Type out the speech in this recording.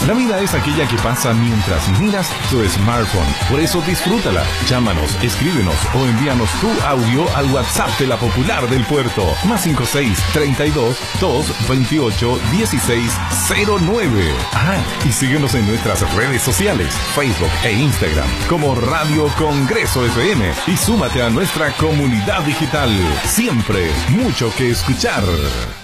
La vida es aquella que pasa mientras miras tu smartphone. Por eso disfrútala. Llámanos, escríbenos o envíanos tu audio al WhatsApp de la Popular del Puerto. +56 32 228 1609. Y síguenos en nuestras redes sociales, Facebook e Instagram, como Radio Congreso FM. Y súmate a nuestra comunidad digital. Siempre mucho que escuchar.